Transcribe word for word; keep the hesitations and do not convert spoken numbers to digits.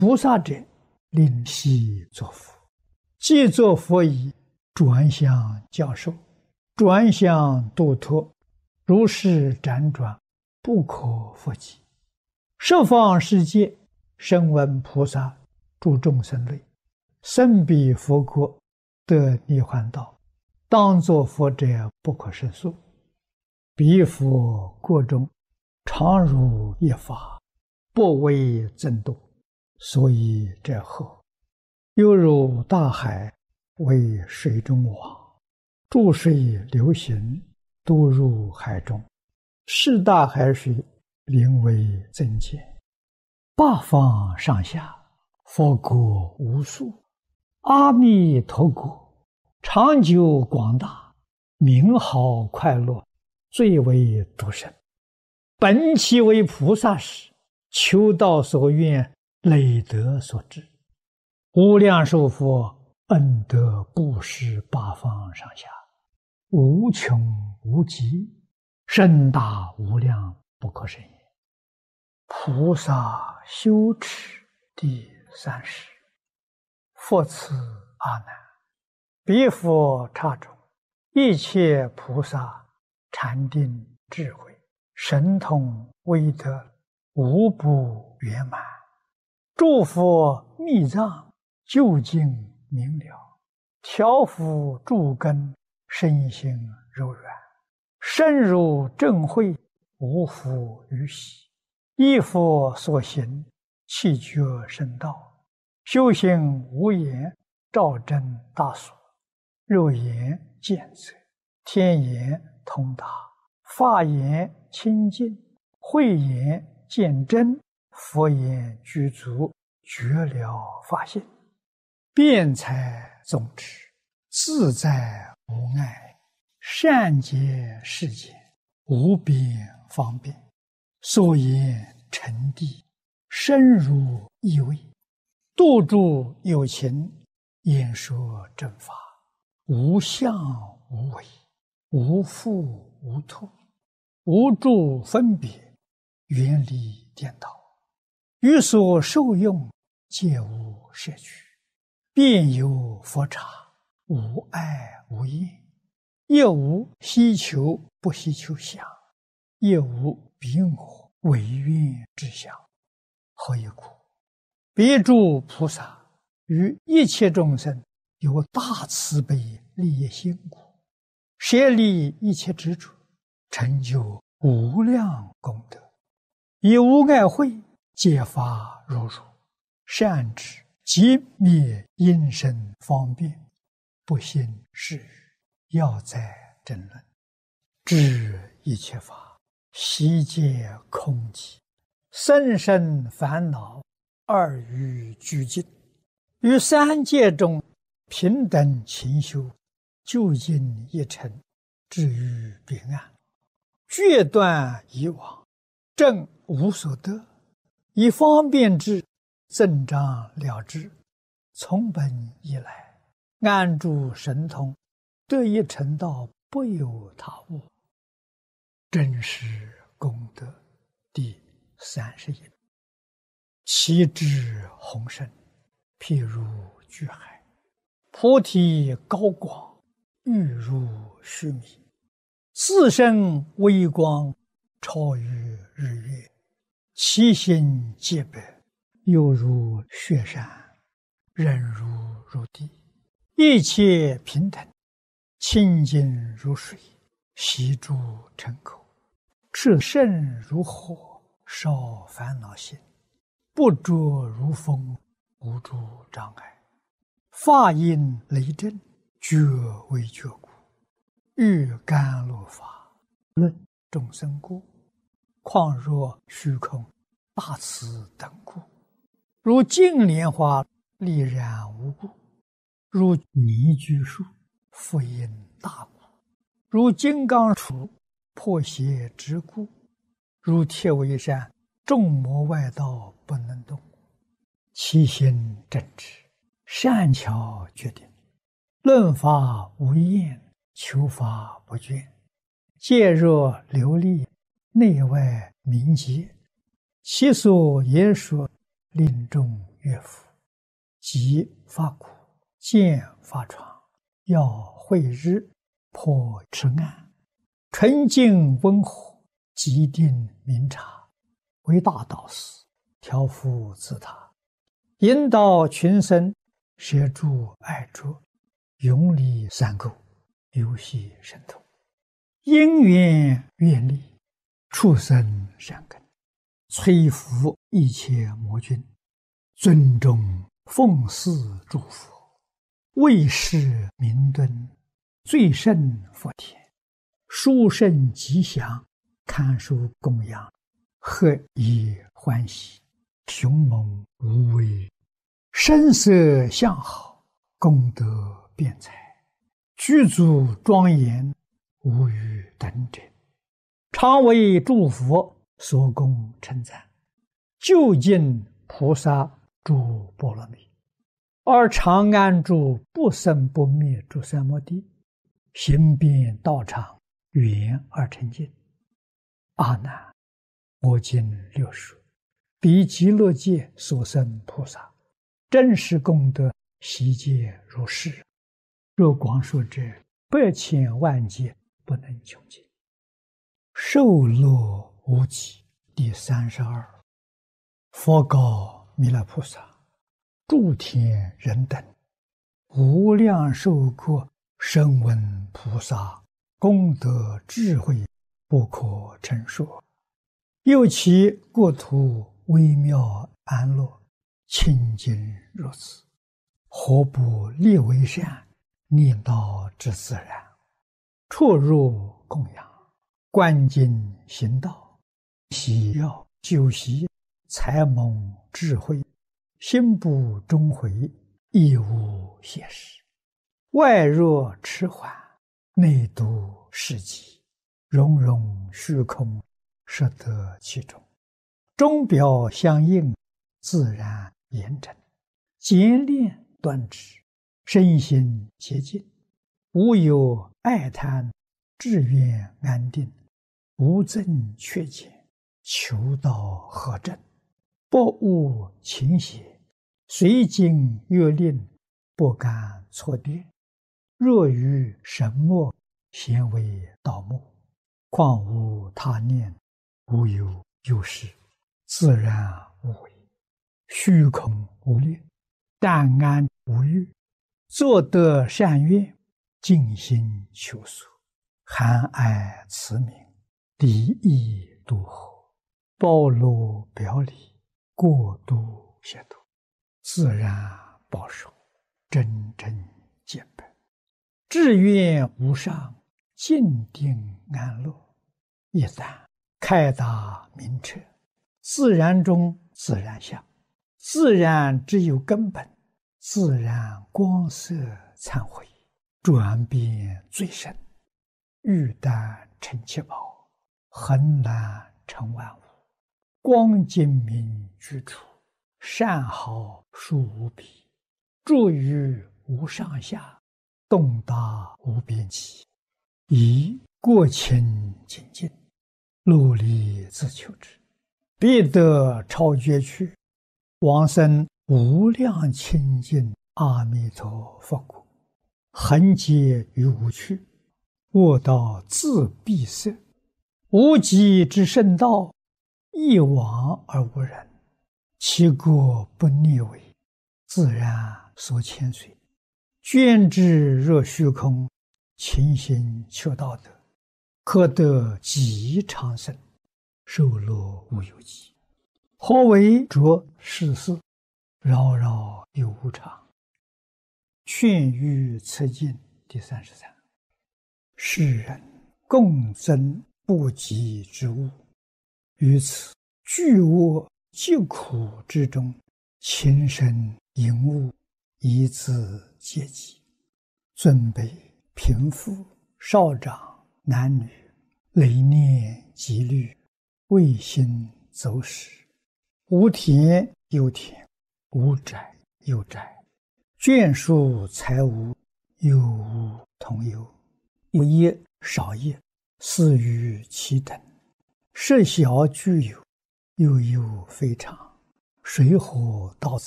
菩萨者，令悉作佛。既作佛已，转向教授，转向度脱，如是辗转，不可复及。十方世界，声闻菩萨诸众生类，生彼佛国，得涅槃道，当作佛者不可胜数。彼佛国中，常如一法，不为增多，所以者何？犹如大海，为水中网，注水流行，都入海中，是大海水，名为增减。八方上下，佛国无数，阿弥陀国，长久广大，名好快乐，最为独生。本其为菩萨时，求道所愿，累德所致。无量寿佛恩德布施八方上下，无穷无极，甚大无量，不可胜也。菩萨修持第三十。复次阿难，彼佛刹中，一切菩萨禅定智慧神通威德，无不圆满。诸佛密藏，究竟明了，调伏诸根，身心柔软，深入正慧，无复于喜。依佛所行，气觉深道，修行无言，照真大所。肉眼见则，天眼通达，法眼清净，慧眼见真，佛眼具足，觉了法性。辩才总持，自在无碍，善解世间，无边方便。所言成谛，深入意味，度诸有情，演说正法，无相无为，无复无脱，无诸分别，远离颠倒，于所受用，皆无摄取。便有佛刹，无爱无厌，亦无希求不希求相，亦无彼我违愿之相。何以故？彼诸菩萨于一切众生有大慈悲利益心故，舍离一切执着，成就无量功德，以无碍慧解发如如，善知即灭因身方便，不信是语，要在争论。知一切法，悉皆空寂，生生烦恼，二欲俱尽。于三界中，平等勤修，究竟一尘，至于彼岸。决断以往，正无所得，以方便之，增长了之。从本以来，安住神通，得一成道，不有他物。真实功德第三十一。其智宏深，譬如巨海，菩提高广，欲如须弥，自身微光，超于日月，其心皆白，犹如雪山，忍如如地，一切平等，清净如水，悉诸尘口，炽盛如火，烧烦恼心，不着如风，无诸障碍。法音雷震，觉为觉故，欲甘露法，论众生故，况若虚空，大慈等故。如净莲花，丽然无故；如泥居树，复因大故；如金刚杵，破邪之故；如铁围山，众魔外道不能动。其心正直，善巧决定，论法无厌，求法不倦，戒若流利，内外明洁，其所言说，令众乐府，即发苦，见发床，要慧日，破赤暗，纯净温和，极定明察，为大导师，调伏自他，引导群生，摄诸爱着，永离三垢，游戏神通，因缘愿力，畜生善根，摧伏一切魔君，尊重奉祀诸佛，为世明敦，最胜佛田，殊胜吉祥，堪受供养，何以欢喜，雄猛无畏，声色相好，功德辩才，具足庄严，无与等者，常为诸佛所供称赞，究竟菩萨诸波罗蜜，而常安住不生不灭诸三摩地，行遍道场，圆而成净。阿难，我今略说，彼极乐界所生菩萨，真实功德悉皆如是。若光说者，百千万劫不能穷尽。受乐无极。第三十二，佛告弥勒菩萨：诸天人等，无量寿国声闻菩萨功德智慧不可称说，又其国土微妙安乐，清净如此，何不立为善，念道之自然，出入供养，观经行道，喜要修习，才蒙智慧，心不终回，亦无邪事。外若迟缓，内度世极，融融虚空，摄得其中，钟表相应，自然严整，简练端直，身心洁净，无有爱贪，志愿安定，无增缺减，求道合正，不误情邪，随经阅令，不敢错跌。若于神墨，咸为盗墓，况无他念，无有有事，自然无为，虚空无虑，淡安无欲，作得善愿，尽心求索，含爱慈悯，离意度合，包罗表里，过度协度，自然保守，真正见本，志愿无上，静定安乐。一旦开达明彻，自然中自然相，自然只有根本，自然光色忏悔，转变最深，玉丹成七宝，恒难成万物，光精明居处，善好殊无比，住于无上下，动达无边际，以过清净尽，努力自求之，必得超绝去，往生无量清净阿弥陀佛国，恒劫于无趣，卧道自闭塞，无极之圣道，一往而无人，其国不逆违，自然所牵随，捐之若虚空，勤行求道德，可得极长生，受乐无有极。何为着世事，扰扰有无常。劝喻此经第三十三。世人共增不及之物，于此巨恶疾苦之中，情深淫恶，以自阶级，尊卑贫富少长男女，累念积虑，未心走失，无田有田，无宅有宅，眷属财物，有无同有，有业少业，似于其等，是小具有，又有非常，水火到此